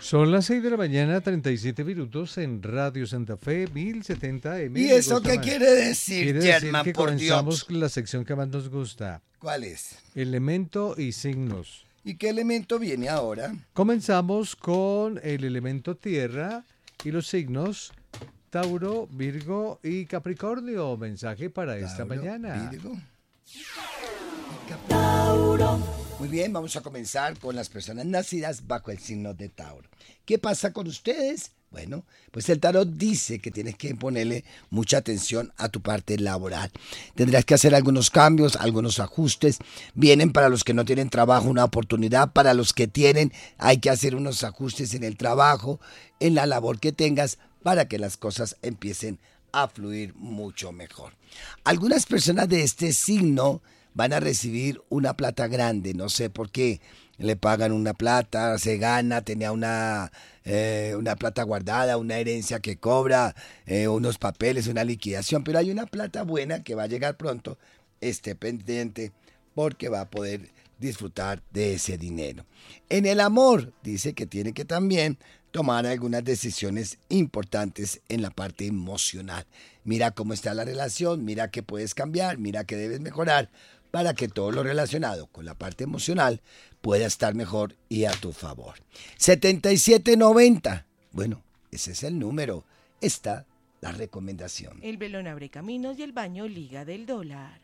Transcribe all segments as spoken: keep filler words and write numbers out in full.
Son las seis de la mañana, treinta y siete minutos en Radio Santa Fe, mil setenta M. ¿Y eso qué quiere decir, Quiere decir Germán, que por comenzamos Dios? la sección que más nos gusta. ¿Cuál es? Elemento y signos. ¿Y qué elemento viene ahora? Comenzamos con el elemento tierra y los signos Tauro, Virgo y Capricornio. Mensaje para esta Tauro, mañana. Virgo. Tauro. Muy bien, vamos a comenzar con las personas nacidas bajo el signo de Tauro. ¿Qué pasa con ustedes? Bueno, pues el tarot dice que tienes que ponerle mucha atención a tu parte laboral. Tendrás que hacer algunos cambios, algunos ajustes. Vienen para los que no tienen trabajo una oportunidad. Para los que tienen, hay que hacer unos ajustes en el trabajo, en la labor que tengas, para que las cosas empiecen a fluir mucho mejor. Algunas personas de este signo van a recibir una plata grande, no sé por qué. Le pagan una plata, se gana, tenía una, eh, una plata guardada, una herencia que cobra, eh, unos papeles, una liquidación, pero hay una plata buena que va a llegar pronto, esté pendiente, porque va a poder disfrutar de ese dinero. En el amor, dice que tiene que también tomar algunas decisiones importantes en la parte emocional. Mira cómo está la relación, mira qué puedes cambiar, mira qué debes mejorar, para que todo lo relacionado con la parte emocional pueda estar mejor y a tu favor. setenta y siete noventa. Bueno, ese es el número. Está la recomendación. El velón abre caminos y el baño liga del dólar.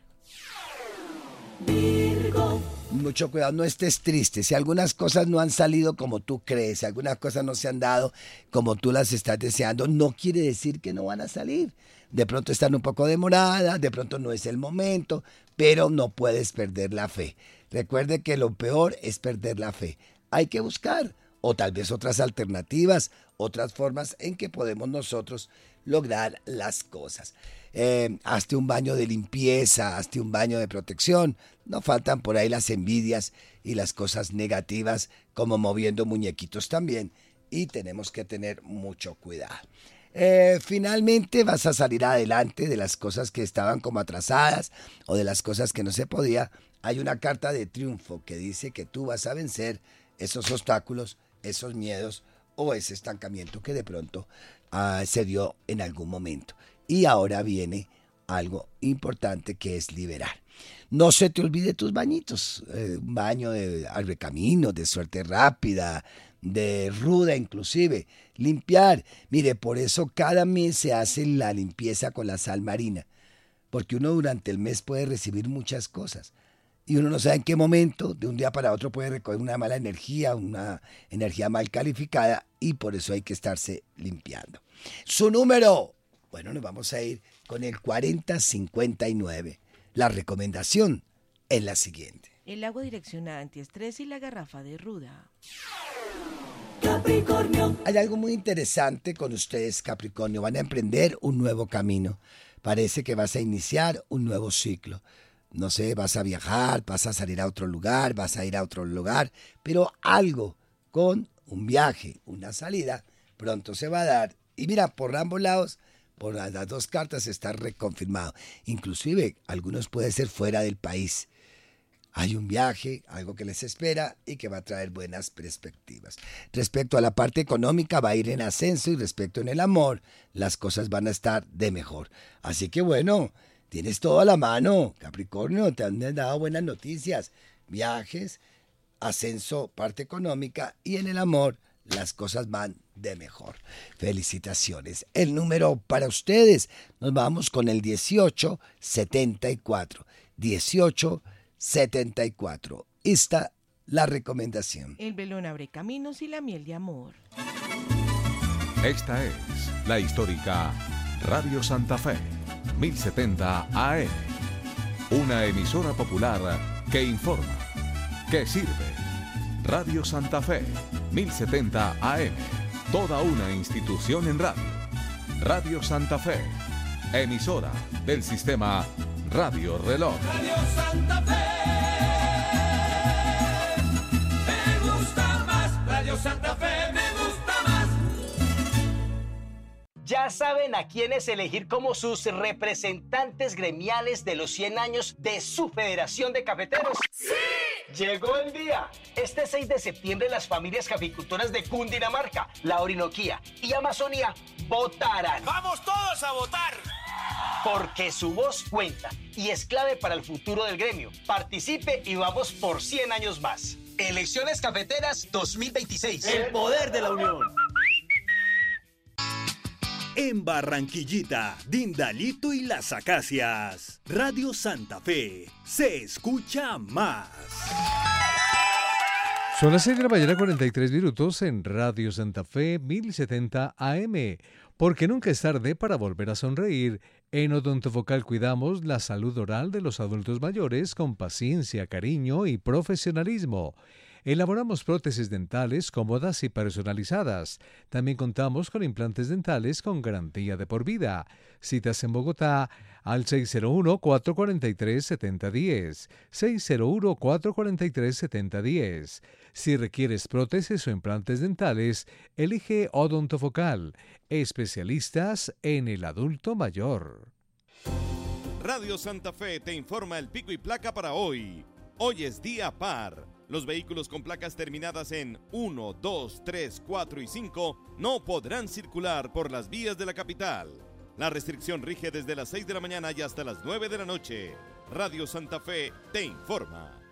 Virgo. Mucho cuidado, no estés triste. Si algunas cosas no han salido como tú crees, si algunas cosas no se han dado como tú las estás deseando, no quiere decir que no van a salir. De pronto están un poco demoradas, de pronto no es el momento, pero no puedes perder la fe. Recuerde que lo peor es perder la fe. Hay que buscar, o tal vez otras alternativas, otras formas en que podemos nosotros lograr las cosas. Eh, hazte un baño de limpieza, hazte un baño de protección. No faltan por ahí las envidias y las cosas negativas, como moviendo muñequitos también. Y tenemos que tener mucho cuidado. Eh, finalmente vas a salir adelante de las cosas que estaban como atrasadas o de las cosas que no se podía. Hay una carta de triunfo que dice que tú vas a vencer esos obstáculos, esos miedos o ese estancamiento que de pronto uh, se dio en algún momento. Y ahora viene algo importante que es liberar. No se te olvide tus bañitos, eh, un baño de abrecaminos, de suerte rápida, de ruda inclusive, limpiar. Mire, por eso cada mes se hace la limpieza con la sal marina, porque uno durante el mes puede recibir muchas cosas y uno no sabe en qué momento, de un día para otro puede recoger una mala energía, una energía mal calificada y por eso hay que estarse limpiando. Su número, bueno, nos vamos a ir con el cuarenta cincuenta y nueve. La recomendación es la siguiente. El agua direccionada antiestrés y la garrafa de ruda. Capricornio. Hay algo muy interesante con ustedes, Capricornio. Van a emprender un nuevo camino. Parece que vas a iniciar un nuevo ciclo. No sé, vas a viajar, vas a salir a otro lugar, vas a ir a otro lugar, pero algo con un viaje, una salida, pronto se va a dar. Y mira, por ambos lados, por las dos cartas está reconfirmado. Inclusive, algunos pueden ser fuera del país. Hay un viaje, algo que les espera y que va a traer buenas perspectivas. Respecto a la parte económica va a ir en ascenso y respecto en el amor, las cosas van a estar de mejor. Así que bueno, tienes todo a la mano, Capricornio, te han dado buenas noticias. Viajes, ascenso, parte económica y en el amor las cosas van de mejor. Felicitaciones. El número para ustedes, nos vamos con el dieciocho setenta y cuatro. dieciocho setenta y cuatro. Esta la recomendación. El velón abre caminos y la miel de amor. Esta es la histórica Radio Santa Fe, mil setenta A M. Una emisora popular que informa, que sirve. Radio Santa Fe, mil setenta A M. Toda una institución en radio. Radio Santa Fe, emisora del sistema Radio Reloj. Radio Santa Fe, me gusta más. Radio Santa Fe, me gusta más. ¿Ya saben a quiénes elegir como sus representantes gremiales de los cien años de su Federación de Cafeteros? ¡Sí! Llegó el día. Este seis de septiembre las familias caficultoras de Cundinamarca, la Orinoquía y Amazonía votarán. ¡Vamos todos a votar! Porque su voz cuenta y es clave para el futuro del gremio. Participe y vamos por cien años más. Elecciones Cafeteras dos mil veintiséis. El poder de la unión. En Barranquillita, Dindalito y las Acacias. Radio Santa Fe. Se escucha más. Son las seis de la mañana, cuarenta y tres minutos en Radio Santa Fe mil setenta A M. Porque nunca es tarde para volver a sonreír. En Odontofocal cuidamos la salud oral de los adultos mayores con paciencia, cariño y profesionalismo. Elaboramos prótesis dentales cómodas y personalizadas. También contamos con implantes dentales con garantía de por vida. Citas en Bogotá al seis cero uno, cuatro cuatro tres, siete cero uno cero, seis cero uno, cuatro cuatro tres, siete cero uno cero. Si requieres prótesis o implantes dentales, elige Odontofocal, especialistas en el adulto mayor. Radio Santa Fe te informa el pico y placa para hoy. Hoy es día par. Los vehículos con placas terminadas en uno, dos, tres, cuatro y cinco no podrán circular por las vías de la capital. La restricción rige desde las seis de la mañana y hasta las nueve de la noche. Radio Santa Fe te informa.